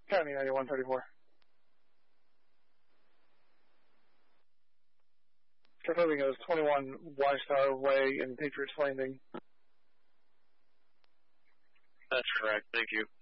County 9134. Confirming it was 21 Y-Star Way in Patriots Landing. That's correct. Thank you.